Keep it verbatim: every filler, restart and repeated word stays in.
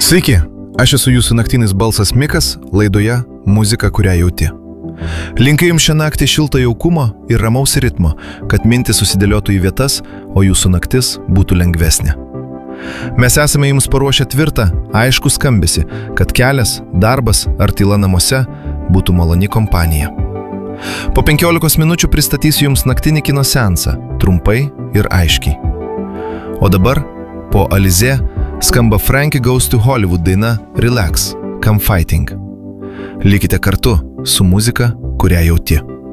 Sveiki, aš esu jūsų naktinis balsas Mikas, laidoje Muzika, kurią jauti. Linkiu jums šią naktį šilto jaukumo ir ramaus ritmo, kad mintis susidėliotų į vietas, o jūsų naktis būtų lengvesnė. Mes esame jums paruošę tvirtą, aiškų skambesį, kad kelias, darbas ar tyla namuose būtų maloni kompanija. Po penkiolikos minučių pristatysiu jums naktinį kino seansą, trumpai ir aiškiai. O dabar, po Alizė, skamba Frankie Goes to Hollywood daina Relax, Come Fighting. Likite kartu su muzika, kurią jauti.